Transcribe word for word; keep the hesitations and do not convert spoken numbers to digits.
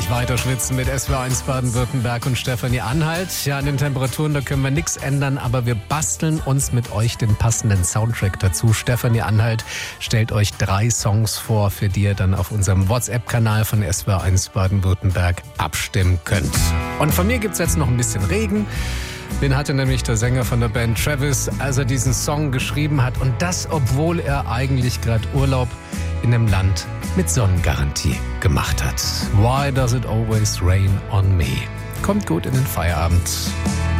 richtig weiter schwitzen mit S W R eins Baden-Württemberg und Stefanie Anhalt. Ja, an den Temperaturen, da können wir nichts ändern, aber wir basteln uns mit euch den passenden Soundtrack dazu. Stefanie Anhalt stellt euch drei Songs vor, für die ihr dann auf unserem WhatsApp-Kanal von S W R eins Baden-Württemberg abstimmen könnt. Und von mir gibt's jetzt noch ein bisschen Regen. Den hatte nämlich der Sänger von der Band Travis, als er diesen Song geschrieben hat. Und das, obwohl er eigentlich gerade Urlaub in einem Land mit Sonnengarantie gemacht hat. Why does it always rain on me? Kommt gut in den Feierabend.